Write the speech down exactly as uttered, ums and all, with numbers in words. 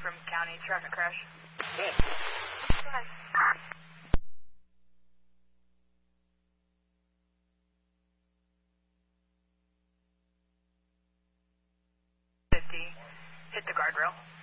from county traffic crash. Yeah. fifty, hit the guardrail.